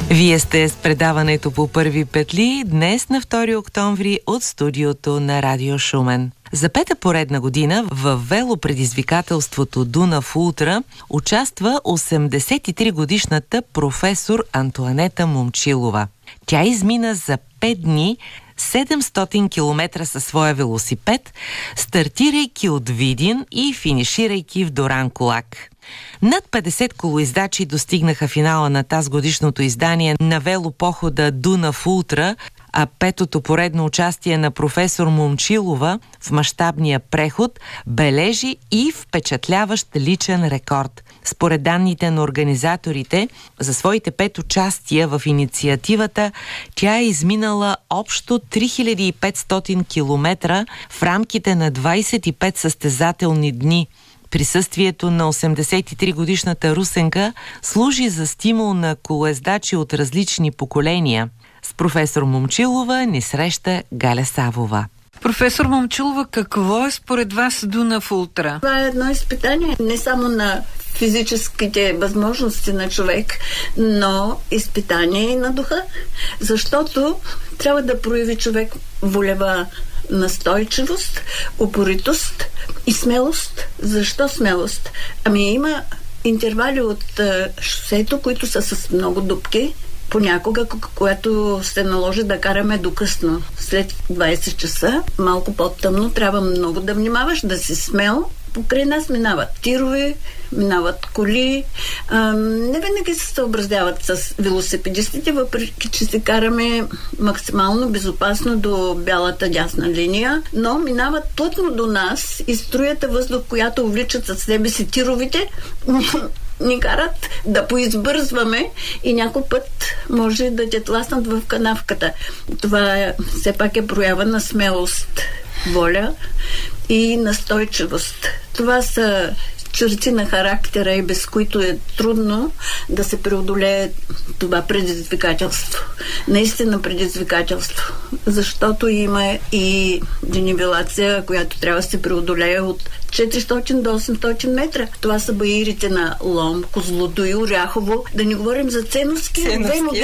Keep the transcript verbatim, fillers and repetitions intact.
Вие сте с предаването по първи петли днес на втори октомври от студиото на Радио Шумен. За пета поредна година в велопредизвикателството Дунав Ултра участва осемдесет и три годишната професор Антоанета Момчилова. Тя измина за пет дни седемстотин километра със своя велосипед, стартирайки от Видин и финиширайки в Дуранкулак. Над петдесет колоиздачи достигнаха финала на тазгодишното издание на велопохода Дунав Ултра, а петото поредно участие на професор Момчилова в мащабния преход бележи и впечатляващ личен рекорд. Според данните на организаторите, за своите пет участия в инициативата, тя е изминала общо три хиляди и петстотин километра в рамките на двадесет и пет състезателни дни. Присъствието на осемдесет и три годишната русенка служи за стимул на колоездачи от различни поколения. С професор Момчилова ни среща Галя Савова. Професор Момчилова, какво е според вас Дунав Ултра? Това е едно изпитание не само на физическите възможности на човек, но изпитание и на духа, защото трябва да прояви човек волева настойчивост, упоритост и смелост. Защо смелост? Ами има интервали от шосето, които са с много дупки. Понякога, когато се наложи да караме до късно, след двадесет часа, малко по-тъмно, трябва много да внимаваш, да си смел. Покрай нас минават тирове, минават коли. А, не винаги се съобразяват с велосипедистите, въпреки че се караме максимално безопасно до бялата дясна линия, но минават плътно до нас и струята въздух, която увличат със себе си тировите, ни карат да поизбързваме и някой път може да те тласнат в канавката. Това е, все пак е проява на смелост, воля и настойчивост. Това са черти на характера и без които е трудно да се преодолее това предизвикателство. Наистина предизвикателство. Защото има и денивелация, която трябва да се преодолее от четиристотин до осемстотин метра. Това са баирите на Лом, Козлодуй, Оряхово. Да не говорим за Ценовски.